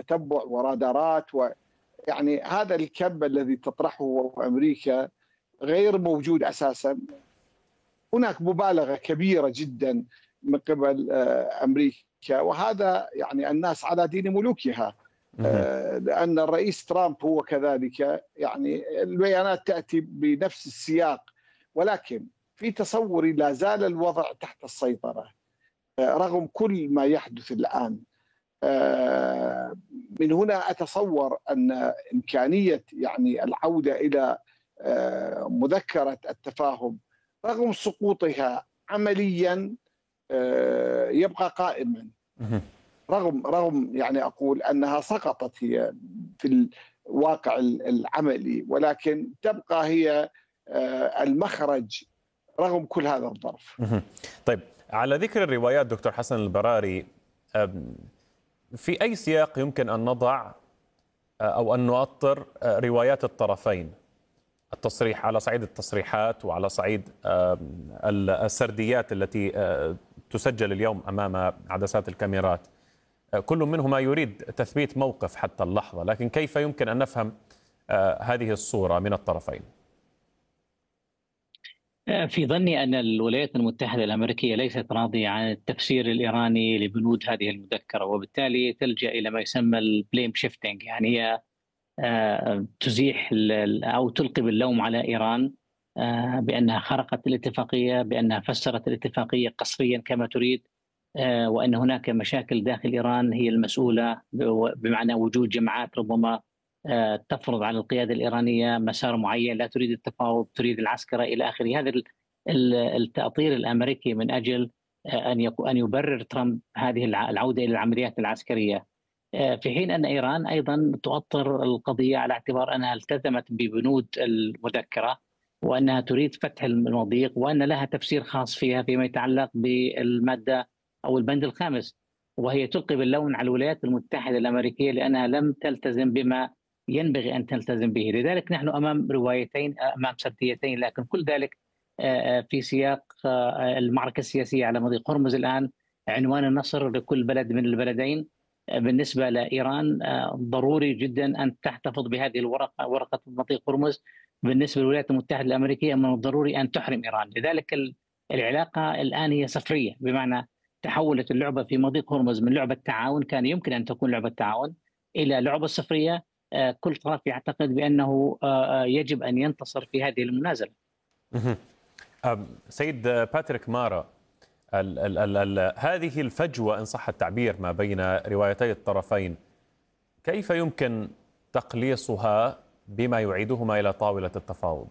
تتبع ورادارات، ويعني هذا الكم الذي تطرحه أمريكا غير موجود أساسا. هناك مبالغة كبيرة جدا من قبل أمريكا، وهذا يعني الناس على دين ملوكها، لأن الرئيس ترامب هو كذلك. يعني البيانات تأتي بنفس السياق، ولكن في تصوري لا زال الوضع تحت السيطرة رغم كل ما يحدث الآن. من هنا أتصور أن إمكانية يعني العودة إلى مذكرة التفاهم رغم سقوطها عمليا يبقى قائما، رغم يعني أقول أنها سقطت هي في الواقع العملي، ولكن تبقى هي المخرج رغم كل هذا الظرف. طيب، على ذكر الروايات دكتور حسن البراري، في أي سياق يمكن أن نضع أو أن نؤطر روايات الطرفين؟ التصريح على صعيد التصريحات وعلى صعيد السرديات التي تسجل اليوم أمام عدسات الكاميرات، كل منهما يريد تثبيت موقف حتى اللحظة، لكن كيف يمكن أن نفهم هذه الصورة من الطرفين؟ في ظني أن الولايات المتحدة الأمريكية ليست راضية عن التفسير الإيراني لبنود هذه المذكرة، وبالتالي تلجأ إلى ما يسمى البليم شيفتنج، يعني هي تزيح أو تلقي باللوم على إيران بأنها خرقت الاتفاقية، بأنها فسرت الاتفاقية قصريا كما تريد، وأن هناك مشاكل داخل إيران هي المسؤولة، بمعنى وجود جماعات ربما تفرض على القيادة الإيرانية مسار معين، لا تريد التفاوض، تريد العسكرة إلى آخره. هذا التأطير الأمريكي من أجل أن يبرر ترامب هذه العودة إلى العمليات العسكرية، في حين أن إيران أيضا تؤطر القضية على اعتبار أنها التزمت ببنود المذكرة، وأنها تريد فتح المضيق، وأن لها تفسير خاص فيها فيما يتعلق بالمادة أو البند الخامس، وهي تلقي باللوم على الولايات المتحدة الأمريكية لأنها لم تلتزم بما ينبغي أن تلتزم به. لذلك نحن أمام روايتين، أمام سرديتين، لكن كل ذلك في سياق المعركة السياسية على مضيق هرمز الآن، عنوان النصر لكل بلد من البلدين. بالنسبة لإيران ضروري جدا أن تحتفظ بهذه الورقة، ورقة مضيق هرمز. بالنسبة للولايات المتحدة الأمريكية من الضروري أن تحرم إيران. لذلك العلاقة الآن هي صفرية، بمعنى تحولت اللعبة في مضيق هرمز من لعبة تعاون، كان يمكن أن تكون لعبة تعاون، إلى لعبة صفرية. كل طرف يعتقد بأنه يجب أن ينتصر في هذه المنازلة. سيد باتريك مارا، هذه الفجوة إن صح التعبير ما بين روايتي الطرفين كيف يمكن تقليصها بما يعيدهما إلى طاولة التفاوض؟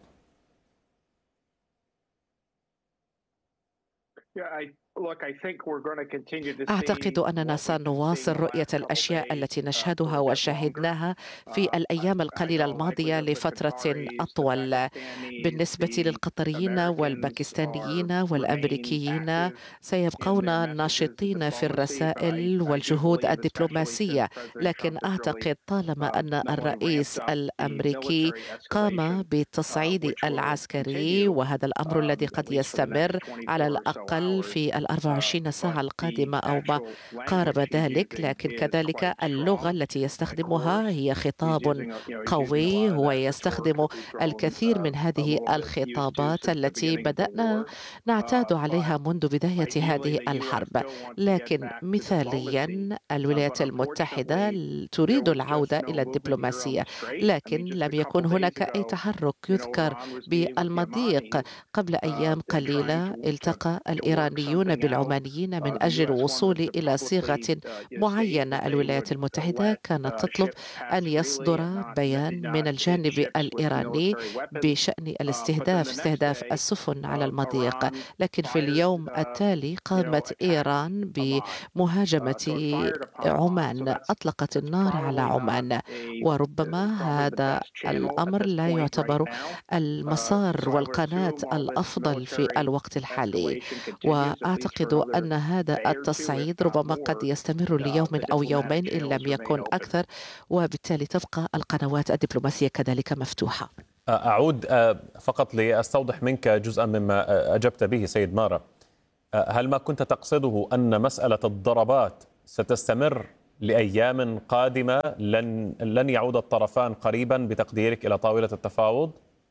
أعتقد أننا سنواصل رؤية الأشياء التي نشهدها وشاهدناها في الأيام القليلة الماضية لفترة أطول. بالنسبة للقطريين والباكستانيين والأمريكيين سيبقون ناشطين في الرسائل والجهود الدبلوماسية، لكن أعتقد طالما أن الرئيس الأمريكي قام بالتصعيد العسكري، وهذا الأمر الذي قد يستمر على الأقل في 24 ساعة القادمة أو ما قارب ذلك، لكن كذلك اللغة التي يستخدمها هي خطاب قوي. هو يستخدم الكثير من هذه الخطابات التي بدأنا نعتاد عليها منذ بداية هذه الحرب، لكن مثاليا الولايات المتحدة تريد العودة إلى الدبلوماسية، لكن لم يكن هناك أي تحرك. يذكر بالمضيق قبل أيام قليلة التقى الإيرانيون بالعمانيين من أجل الوصول إلى صيغة معينة. الولايات المتحدة كانت تطلب أن يصدر بيان من الجانب الإيراني بشأن استهداف السفن على المضيق، لكن في اليوم التالي قامت إيران بمهاجمة عمان، أطلقت النار على عمان، وربما هذا الأمر لا يعتبر المسار والقناة الأفضل في الوقت الحالي. وأعتقد أن هذا التصعيد ربما قد يستمر ليوم أو يومين إن لم يكن أكثر، وبالتالي تبقى القنوات الدبلوماسية كذلك مفتوحة. أعود فقط لأستوضح منك جزءا مما أجبت به سيد مارا. هل ما كنت تقصده أن مسألة الضربات ستستمر لأيام قادمة لن يعود الطرفان قريبا بتقديرك إلى طاولة التفاوض؟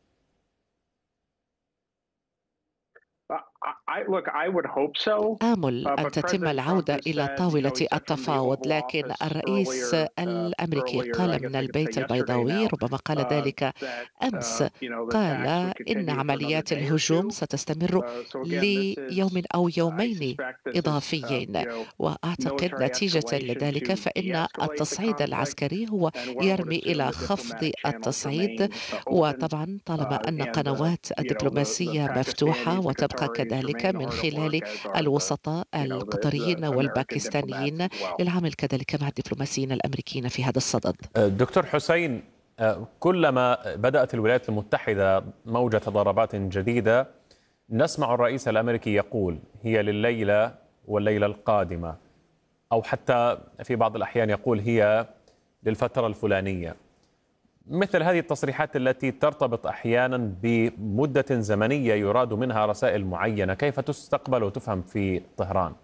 آمل أن تتم العودة إلى طاولة التفاوض، لكن الرئيس الأمريكي قال من البيت البيضاوي، ربما قال ذلك أمس، قال إن عمليات الهجوم ستستمر ليوم أو يومين إضافيين، وأعتقد نتيجة لذلك فإن التصعيد العسكري هو يرمي إلى خفض التصعيد، وطبعا طالما أن قنوات الدبلوماسية مفتوحة وتبقى كذلك من خلال الوسطاء القطريين والباكستانيين للعمل كذلك مع الدبلوماسيين الأمريكيين في هذا الصدد. دكتور حسين، كلما بدأت الولايات المتحدة موجة ضربات جديدة نسمع الرئيس الأمريكي يقول هي لليلة والليلة القادمة، أو حتى في بعض الأحيان يقول هي للفترة الفلانية. مثل هذه التصريحات التي ترتبط أحيانا بمدة زمنية يراد منها رسائل معينة، كيف تستقبل وتفهم في طهران؟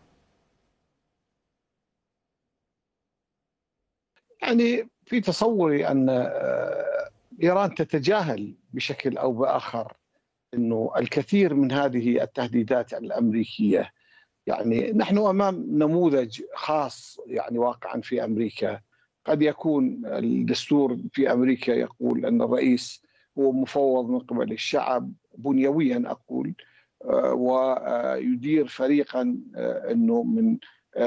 يعني في تصوري أن إيران تتجاهل بشكل أو بآخر أنه الكثير من هذه التهديدات الأمريكية، يعني نحن أمام نموذج خاص يعني واقعا في أمريكا. قد يكون الدستور في أمريكا يقول أن الرئيس هو مفوض من قبل الشعب بنيويا أقول، ويدير فريقا أنه من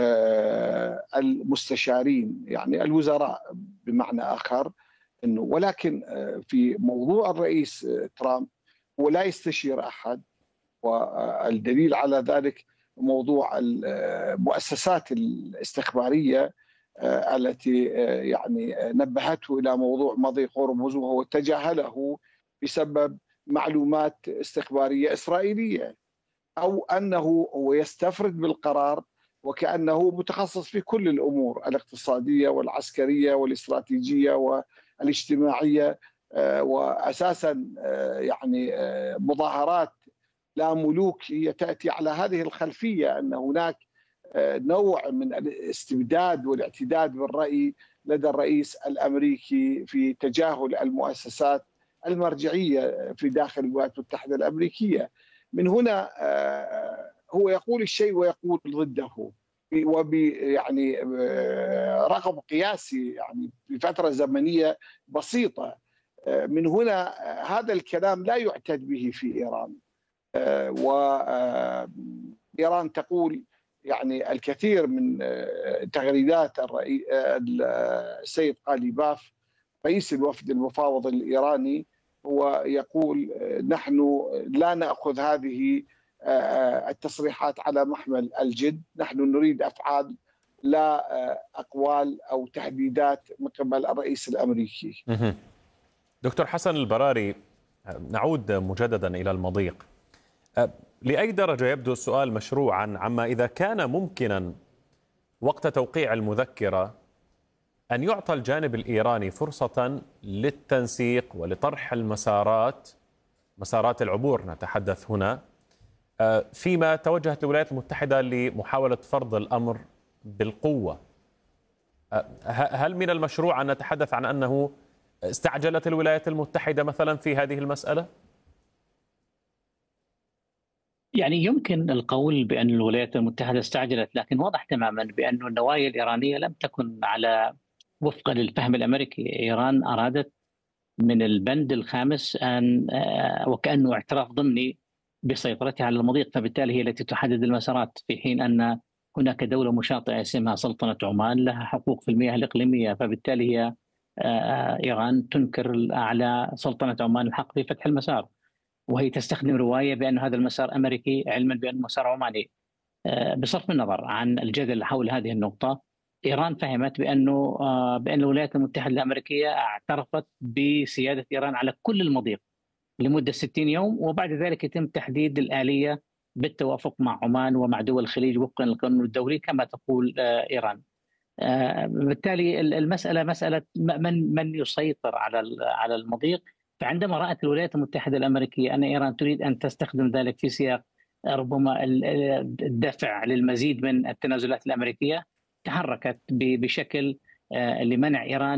المستشارين يعني الوزراء بمعنى آخر، أنه ولكن في موضوع الرئيس ترامب هو لا يستشير أحد، والدليل على ذلك موضوع المؤسسات الاستخبارية التي يعني نبهته إلى موضوع مضيق هرمز وهو تجاهله بسبب معلومات استخبارية إسرائيلية، أو أنه هو يستفرد بالقرار وكأنه متخصص في كل الأمور الاقتصادية والعسكرية والاستراتيجية والاجتماعية، وأساسا يعني مظاهرات لا ملوك هي تأتي على هذه الخلفية أن هناك نوع من الاستبداد والاعتداد بالرأي لدى الرئيس الأمريكي في تجاهل المؤسسات المرجعية في داخل الولايات المتحدة الأمريكية. من هنا هو يقول الشيء ويقول ضده، يعني رقم قياسي يعني بفترة زمنية بسيطة. من هنا هذا الكلام لا يعتد به في إيران، وإيران تقول يعني الكثير من تغريدات السيد قاليباف رئيس الوفد المفاوض الإيراني، هو يقول نحن لا نأخذ هذه التصريحات على محمل الجد، نحن نريد أفعال لا أقوال أو تهديدات من قبل الرئيس الأمريكي. دكتور حسن البراري، نعود مجددا إلى المضيق. لأي درجة يبدو السؤال مشروعا عما إذا كان ممكنا وقت توقيع المذكرة أن يعطى الجانب الإيراني فرصة للتنسيق ولطرح مسارات العبور نتحدث هنا، فيما توجهت الولايات المتحدة لمحاولة فرض الأمر بالقوة. هل من المشروع أن نتحدث عن أنه استعجلت الولايات المتحدة مثلا في هذه المسألة؟ يعني يمكن القول بأن الولايات المتحدة استعجلت، لكن واضح تماما بأن النوايا الإيرانية لم تكن على وفقا للفهم الأمريكي. إيران أرادت من البند الخامس أن وكأنه اعتراف ضمني بسيطرتها على المضيق، فبالتالي هي التي تحدد المسارات، في حين أن هناك دولة مشاطئة اسمها سلطنة عمان لها حقوق في المياه الإقليمية، فبالتالي هي إيران تنكر على سلطنة عمان الحق في فتح المسار، وهي تستخدم رواية بأن هذا المسار أمريكي علما بأنه مسار عماني. بصرف النظر عن الجدل حول هذه النقطة، إيران فهمت بأن الولايات المتحدة الأمريكية اعترفت بسيادة إيران على كل المضيق لمدة 60 يوم، وبعد ذلك يتم تحديد الآلية بالتوافق مع عمان ومع دول الخليج وفقا للقانون الدولي كما تقول إيران. بالتالي المسألة مسألة من يسيطر على المضيق. فعندما رأت الولايات المتحدة الأمريكية أن إيران تريد أن تستخدم ذلك في سياق ربما الدفع للمزيد من التنازلات الأمريكية، تحركت بشكل لمنع إيران